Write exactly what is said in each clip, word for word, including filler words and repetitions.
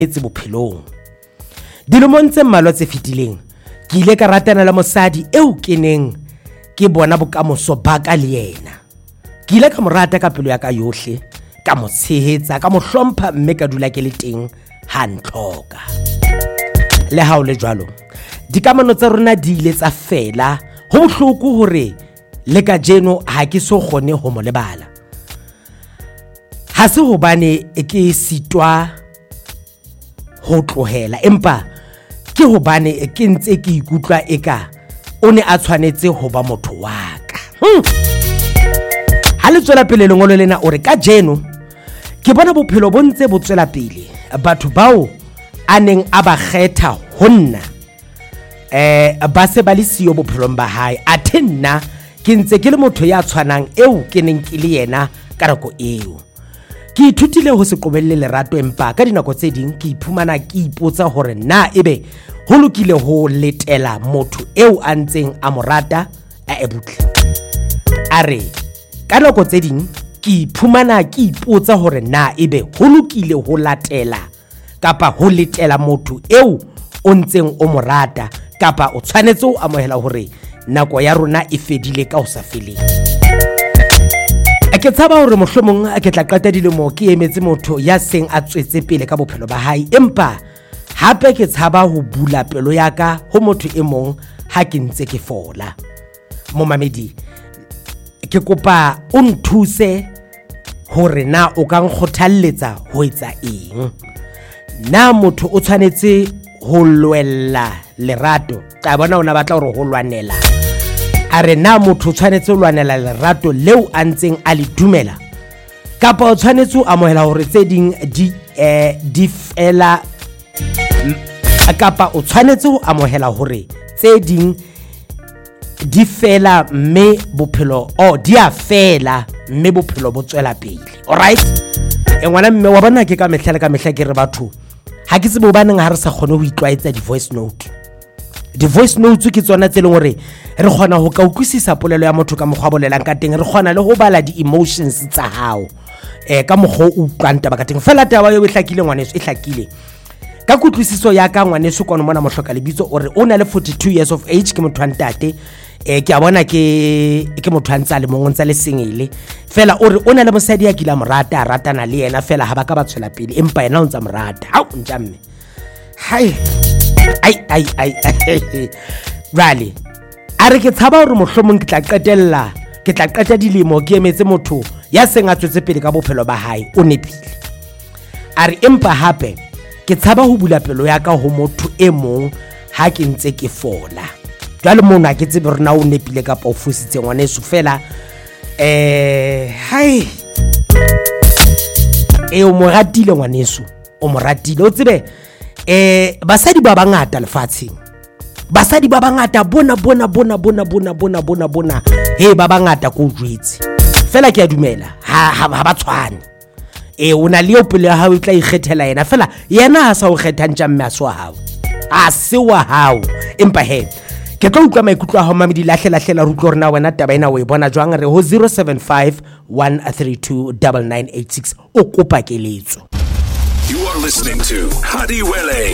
etse bophelong. Dilemong tse mmalwa tse fetileng ke ile ka ratana le mosadi eo ke neng ke bona bokamoso ba ka le yena. Ke ile ka mo rata ka pelo ya ka yohle, ka mo tshehetsa, ka mo hlompha mme ka dula ke le teng ha ntloka. Le ha o le jwalo, dikamano tsa rona di ile tsa fela. Ho bohloko hore le ka jeno ha ke so kgone ho mo lebala. Ha se hobane ke sitwa ho tlohela, empa ke hobane ke ntse ke ikutlwa eka o ne a tshwanetse ho ba motho wa ka. Hmm. Ha le tswela pele lengolo lena o re ka jeno ke bona bophelo bo ntse bo tswela pele. Batho bao a neng a ba kgetha ho nna eh ba se ba le siyo bophelong ba hae. Athe nna ke ntse ke le motho ya tshwanang eo ke neng ke le yena ka rako eo. Ke ithutile ho se qobelle lerato, empa ka dinako tse ding ke iphumana ke ipotsa hore na ebe ho lokile ho letela motho eo a ntseng a morata a ebutle. Are ka nako tse ding ke iphumana ke ipotsa hore na ebe ho lokile ho latela kapa ho letela motho eo o ntseng o morata, kapa o tshwanetse ho amohela hore nako ya rona e fedile ka ho sa feleng. Ke tshaba hore mohlomong a ke tla qeta dilemo ke emetse motho ya seng a tswetse pele ka bophelo ba hae, empa hape ke tshaba ho bula pelo ya ka ho motho e mong ha ke ntse ke fola. Momamedi, ke kopa o nthuse hore na o ka nkgothaletsa ho etsa eng. Na motho o tshwanetse ho lwella lerato, ka bona ona batla hore ho lwanela. Are na motho o tshwanetse ho lwanela lerato leo a ntseng a le dumela, kapa o tshwanetse ho amohela hore tse ding di eh di fela, kapa o tshwanetse ho amohela hore tse ding di fela mme bophelo o di a fela mme bophelo bo tswela pele. Alright, e ngwana mme wa bona ke ka mehla le ka mehla ke re batho ha ke tsebe ba neng ha re sa kgone ho itlwaetsa di voice note. Di voice notes ke tsona tse leng hore re kgona ho ka utlwisisa polelo ya motho ka mokgwa bolelang ka teng, re kgona le ho bala di emotions tsa hao eh ka mokgwa o utlwang taba ka teng. Fela taba eo e hlakile ngwaneso, e hlakile ka kutlwisiso ya ka ngwaneso. Kono mona mohloka lebitso o re o na le forty-two years of age, ke motho wa ntate. Eh ke a bona ke ke motho a ntsa le mongwe ntsa le sengele. Fela o re o na le mosadi ya kila morata, a ratana le yena, fela ha ba ka ba tshwela pele, empa yena o ntsa morata. Hau ntjamme, hai ai ai ai rally. Are ke tshaba hore mohlomong ke tla qetella ke tla qeta dilemo ke emetse motho ya seng a tswetse pele ka bophelo ba hae o nepile. Are empa hape ke tshaba ho bula pelo ya ka ho motho e mong ha ke ntse ke fola. Jwale mona ke tsebe rena o nepile kapa o fusitse ngwaneso, fela eh hai e o moratile ngwaneso, o moratile. O tsebe eh basadi ba bangata lefatsheng, basadi ba bangata bona bona bona bona bona bona bona bona he ba bangata ko jwetse. Fela ke a dumela ha ha ba tshwane. Eh o na le yo pele ha o tla ikgethela yena, fela yena ha sa o kgetha ntjamme a so hao a se wa hao. Empa he ke tlo utlwa maikutlo a ho mamedi lahle lahlela re utlwa rena wena taba ena o e bona jwang. Re ho zero seven five one three two nine nine eight six o kopa keletso. You are listening to Hadiwele,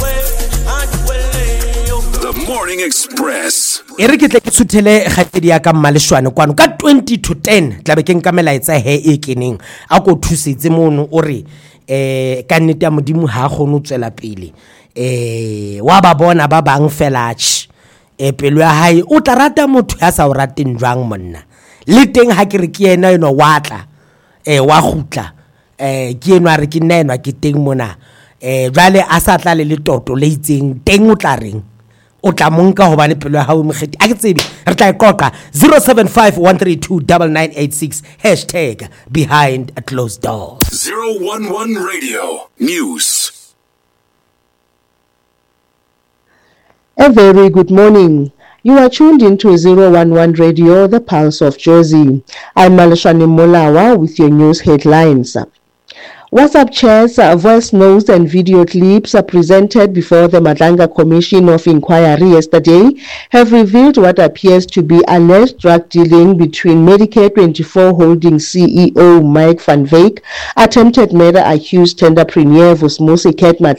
the Morning Express. Ere ke tle ke tsuthele kgatsedi ya ka mmaleshwane kwano ka twenty to ten tla be ke nka melaetsa he e keneng a ko thusetse mono o re eh ka nnete ya modimo ha gone o tswela pele eh wa ba bona ba bang fela ch e pelo ya hae o tla rata motho ya sa o rateng jwang monna le teng ha ke re ke yena eno watla eh wa gutla eh ke eno a re ke nna eno ke teng mona eh jwale a sa tla le le toto le itseng teng o tla reng o tla monka hobane pelo ya hao mokgeti a ke tsebe re tla iqoqa zero seven five one three two nine nine eight six hashtag behind a closed door. zero one one Radio News. A very good morning. You are tuned into zero one one Radio, the pulse of Jersey. I'm Malashani Molawa with your news headlines. WhatsApp chats, uh, voice notes and video clips are presented before the Madlanga Commission of Inquiry yesterday have revealed what appears to be alleged drug dealing between Medicare twenty-four Holdings C E O Mike van Wyk, attempted murder accused entrepreneur Vusmusi Ket